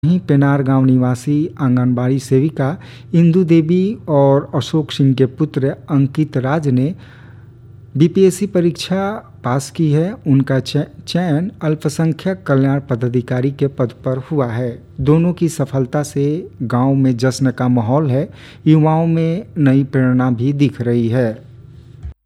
वहीं पेनार गांव निवासी आंगनबाड़ी सेविका इंदु देवी और अशोक सिंह के पुत्र अंकित राज ने बीपीएससी परीक्षा पास की है। उनका चयन अल्पसंख्यक कल्याण पदाधिकारी के पद पर हुआ है। दोनों की सफलता से गांव में जश्न का माहौल है। युवाओं में नई प्रेरणा भी दिख रही है।